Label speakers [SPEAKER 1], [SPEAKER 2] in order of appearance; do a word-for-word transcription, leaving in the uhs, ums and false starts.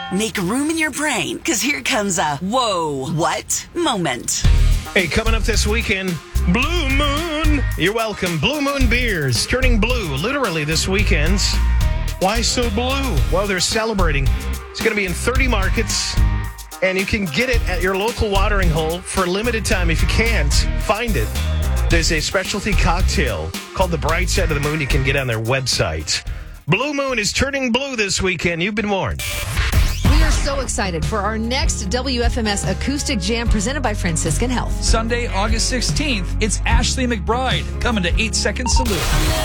[SPEAKER 1] Make room in your brain, because here comes a whoa, what moment.
[SPEAKER 2] Hey, coming up this weekend, Blue Moon. You're welcome. Blue Moon Beers, turning blue literally this weekend. Why so blue? Well, they're celebrating. It's going to be in thirty markets, and you can get it at your local watering hole for a limited time. If you can't find it, there's a specialty cocktail called the Bright Side of the Moon you can get on their website. Blue Moon is turning blue this weekend. You've been warned.
[SPEAKER 3] We are so excited for our next W F M S Acoustic Jam presented by Franciscan Health.
[SPEAKER 4] Sunday, August sixteenth, it's Ashley McBride coming to eight second Salute.